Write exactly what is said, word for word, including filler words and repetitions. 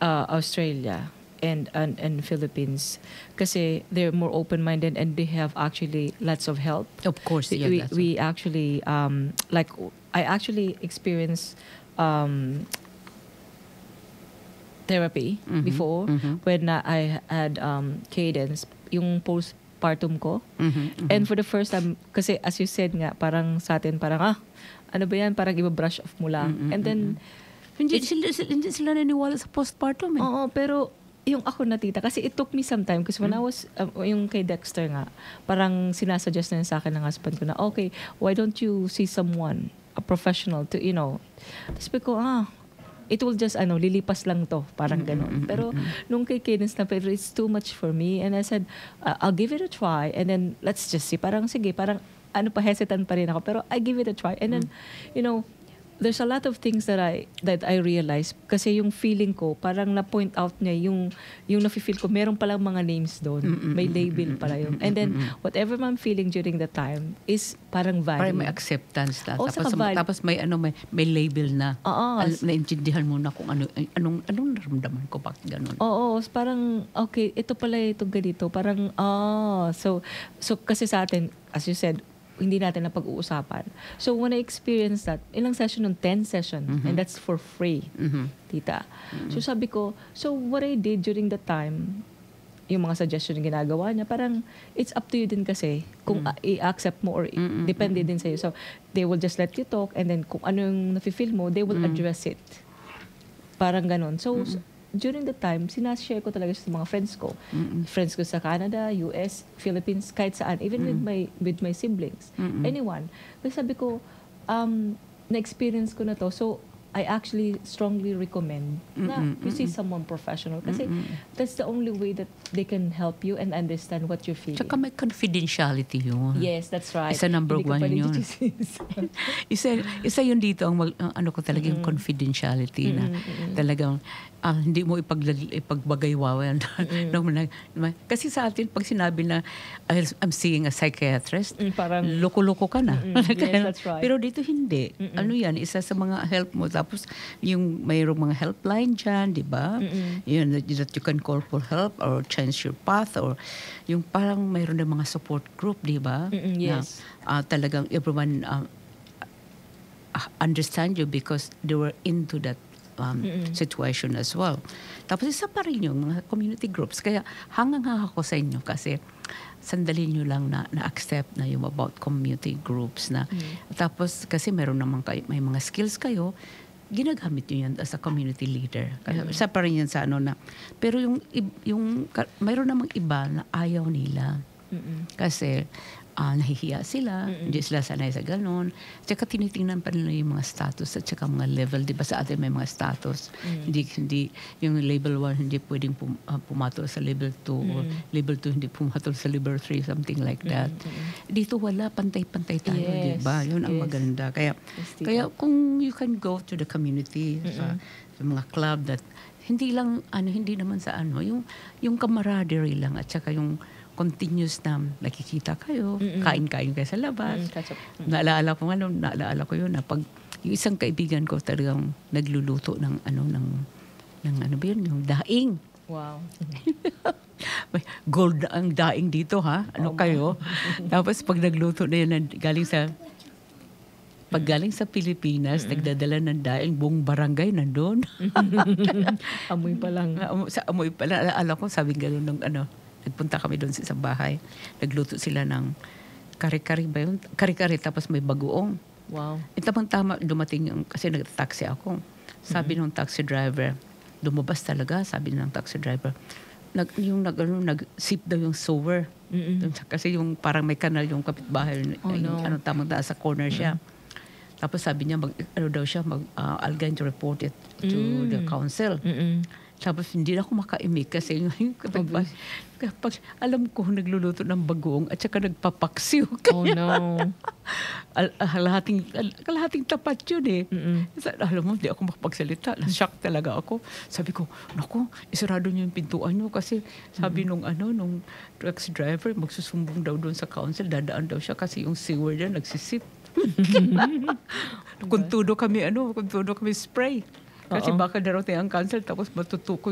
uh, Australia and, and and Philippines kasi they're more open-minded and they have actually lots of help. Of course, yeah, we that's we actually um like I actually experienced um therapy Mhm, before mhm. when uh, I had um Cadence yung postpartum ko. Mhm, mhm. And for the first time kasi as you said nga parang sa atin parang ah ano ba yan parang iba-brush off mo lang. Mm, mm, And then Hindi It's- sila, sila- hindi sila naniwala sa postpartum eh. oo, pero yung ako na tita, kasi it took me some time kasi when I was, um, yung kay Dexter nga, parang sinasuggest na yun sa akin ng husband ko na, okay, why don't you see someone, a professional to, you know, tapos sabi ko, ah, it will just, ano, lilipas lang to, parang ganun. Pero nung kay Cadence na, pero it's too much for me, and I said, uh, I'll give it a try, and then let's just see, parang sige, parang, ano pa, hesitant pa rin ako, pero I give it a try, and then, you know, there's a lot of things that I that I realized kasi yung feeling ko parang na-point out niya yung yung nafi-feel ko meron palang mga names doon, may label pala yun, and then whatever I'm feeling during the time is parang valid. Parang may acceptance na. Oo, tapos, saka valid. tapos may ano may, may label na. Oo. Al- naintindihan mo na kung ano anong anong naramdaman ko bakit ganun. Oo, parang okay, ito pala ito ganito, parang ah, so so kasi sa atin as you said hindi natin na pag-uusapan. So when I experienced that, ilang session nun? ten session. Mhm. And that's for free, Mhm. tita. So sabi ko, so what I did during the time, yung mga suggestion na ginagawa niya, parang it's up to you din kasi kung uh, i-accept mo or i- Mm-mm. depende din sa'yo. So they will just let you talk and then kung ano yung nafe-feel mo, they will address it. Parang ganun. So s- during the time, sinashare ko talaga siya sa mga friends ko. Friends ko sa Canada, U S, Philippines, kahit saan. Even with my with my siblings. Anyone. Kasi sabi ko, um, na-experience ko na to. So, I actually strongly recommend na you see someone professional. Kasi that's the only way that they can help you and understand what you're feeling. Tsaka may confidentiality yun. Yes, that's right. Isa number Hindi ko one pwedeng yun. chichismis. isa isa yun dito ang mag- ang ano ko talaga yung confidentiality na talagang ah, hindi mo ipaglag, ipagbagaywawan. no, na, na- kasi sa atin pag sinabi na "I- I'm seeing a psychiatrist, Mm, parang loko-loko ka na. Mm-mm. Yes, that's right. Pero dito hindi. Ano yan, isa sa mga help mo. Tapos yung mayroong mga helpline dyan, di ba? Yun, that, that you can call for help or change your path or yung parang mayroon ng mga support group, di ba? Mm-mm, yes. Na, ah, talagang everyone um, uh, understand you because they were into that um, situation as well. Tapos isa pa rin yung mga community groups. Kaya hanggang ako sa inyo kasi sandali nyo lang na, na-accept na yung about community groups na. Tapos kasi meron naman kayo, may mga skills kayo, ginagamit nyo yan as a community leader. Kaya isa pa rin yan sa ano na. Pero yung, ib- yung ka- mayroon namang iba na ayaw nila. Kasi ah, nahihiya sila, hindi sila sanay sa ganun. Tsaka tinitingnan pa nila yung mga status at tsaka mga level. Di ba sa atin may mga status. Hindi, hindi, yung label one hindi pwedeng pum, ah, pumatol sa level two or level two hindi pumatol sa level three, something like that. Dito wala, pantay-pantay tayo, di Yes, ba? Yun ang yes. maganda. Kaya, Yes, tita. kaya kung you can go to the community, sa, sa mga club that hindi lang ano hindi naman sa ano yung yung camaraderie lang at saka yung continuous na nakikita kayo, kain-kain kayo sa labas. Mm, catch up. Naalala ko ano, naalala ko yun na pag yung isang kaibigan ko talagang nagluluto ng ano ng ng ano ba yun, yung daing. Wow. May gold na ang daing dito ha. Ano kayo? Tapos pag nagluto na yun na- galing sa pag galing sa Pilipinas, nagdadala ng daing buong barangay nandun. Amoy pa lang. Ah, amo- sa amoy pala, alam ko, sabi gano'n ng ano, nagpunta kami doon sa isang bahay. Nagluto sila ng kare-kare ba yun? Kare-kare, tapos may bagoong. Wow. E tamang-tama, dumating yung, kasi nag-taxi ako. Sabi ng taxi driver, lumabas talaga, sabi ng taxi driver, nag, yung nag, ano, nag-sip daw yung sewer. Dun sa- Kasi yung parang may kanal yung kapitbahay, Oh, yung, no. ano, tamang sa corner siya. Tapos sabi niya, mag, ano daw siya, mag, uh, I'll going to report it to the council. Mm-mm. Tapos hindi na ako makaimik kasi yung kapag, kapag alam ko nagluluto ng bagoong at saka nagpapaksiw. Oh no. Al, ah, kalahating, al, kalahating tapat yun eh. Mm-mm. Sa- Alam mo, hindi ako makapagsalita. Na-shock talaga ako. Sabi ko, naku, isarado niyo yung pintuan niyo kasi sabi nung ano, nung taxi driver, magsusumbong daw doon sa council, dadaan daw siya kasi yung sewer niya nagsisip. Kung tudo kami, ano, kung tudo kami spray. Kasi Oo. baka darating ang council tapos matutukoy